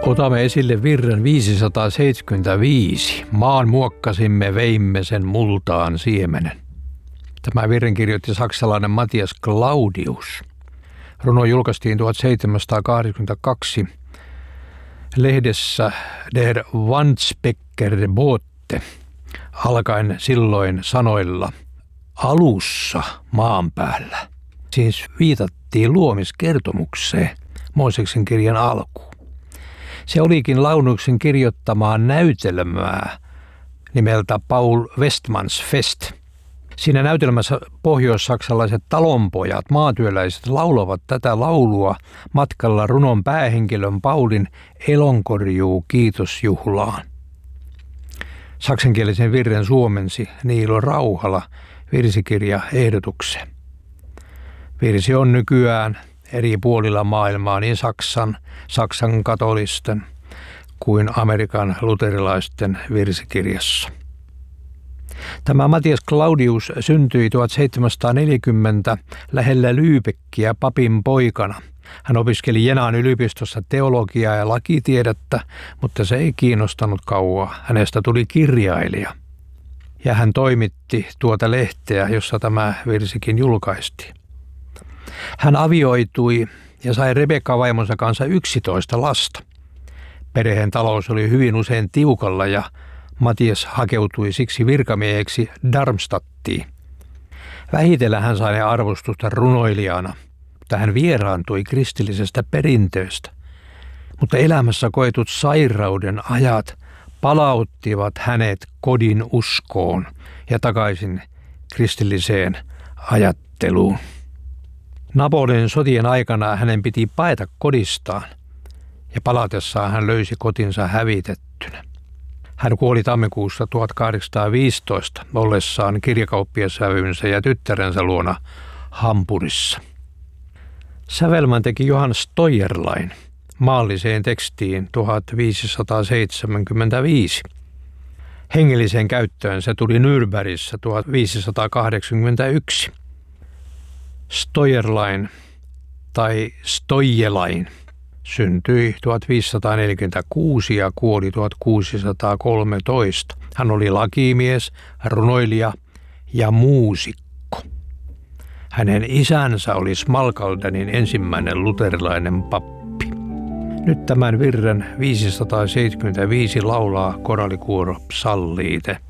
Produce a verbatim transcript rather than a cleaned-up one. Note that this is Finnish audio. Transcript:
Otamme esille virren viisisataaseitsemänkymmentäviisi. Maan muokkasimme, veimme sen multaan siemenen. Tämä virren kirjoitti saksalainen Matthias Claudius. Runo julkaistiin tuhatseitsemänsataakahdeksankymmentäkaksi lehdessä Der Wandsbeker Bote, alkaen silloin sanoilla alussa maan päällä. Siis viitattiin luomiskertomukseen, Mooseksen kirjan alkuun. Se olikin Launuksen kirjoittamaa näytelmää nimeltä Paul Westmans Fest. Siinä näytelmässä pohjois-saksalaiset talonpojat, maatyöläiset, laulavat tätä laulua matkalla runon päähenkilön Paulin elonkorjuu kiitosjuhlaan. Saksankielisen virren suomensi Niilo Rauhala virsikirja ehdotukseen. Virsi on nykyään eri puolilla maailmaa niin Saksan, Saksan katolisten kuin Amerikan luterilaisten virsikirjassa. Tämä Matthias Claudius syntyi tuhatseitsemänsataaneljäkymmentä lähellä Lübeckiä papin poikana. Hän opiskeli Jenan yliopistossa teologiaa ja lakitiedettä, mutta se ei kiinnostanut kauaa. Hänestä tuli kirjailija. Ja hän toimitti tuota lehteä, jossa tämä virsikin julkaistiin. Hän avioitui ja sai Rebekka vaimonsa kanssa yksitoista lasta. Perheen talous oli hyvin usein tiukalla ja Matthias hakeutui siksi virkamieheksi Darmstadtiin. Vähitellen hän sai arvostusta runoilijana, mutta hän vieraantui kristillisestä perinteestä. Mutta elämässä koetut sairauden ajat palauttivat hänet kodin uskoon ja takaisin kristilliseen ajatteluun. Napoleonin sotien aikana hänen piti paeta kodistaan ja palatessaan hän löysi kotinsa hävitettynä. Hän kuoli tammikuussa tuhatkahdeksansataaviisitoista ollessaan kirjakauppiassävynsä ja tyttärensä luona Hampurissa. Sävelmän teki Johann Steuerlein maalliseen tekstiin tuhatviisisataaseitsemänkymmentäviisi. Hengelliseen käyttöön se tuli Nürnbergissä tuhatviisisataakahdeksankymmentäyksi. Steuerlein tai Stoijelain syntyi tuhatviisisataaneljäkymmentäkuusi ja kuoli tuhatkuusisataakolmetoista. Hän oli lakimies, runoilija ja muusikko. Hänen isänsä oli Smalkaldenin ensimmäinen luterilainen pappi. Nyt tämän virren viisisataaseitsemänkymmentäviisi laulaa koraalikuoro Psalliite.